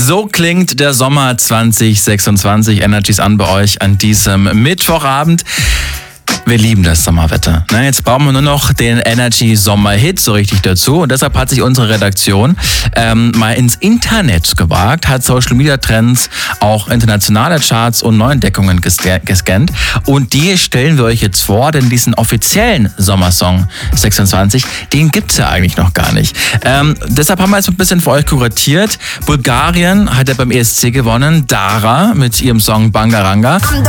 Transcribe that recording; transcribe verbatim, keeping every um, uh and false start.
So klingt der Sommer zwanzig sechsundzwanzig. Energy's an bei euch an diesem Mittwochabend. Wir lieben das Sommerwetter. Na, jetzt brauchen wir nur noch den Energy-Sommer-Hit so richtig dazu. Und deshalb hat sich unsere Redaktion ähm, mal ins Internet gewagt, hat Social-Media-Trends, auch internationale Charts und Neuentdeckungen gesca- gescannt. Und die stellen wir euch jetzt vor, denn diesen offiziellen Sommersong sechsundzwanzig, den gibt's ja eigentlich noch gar nicht. Ähm, deshalb haben wir jetzt ein bisschen für euch kuratiert. Bulgarien hat ja beim E S C gewonnen. Dara mit ihrem Song Bangaranga.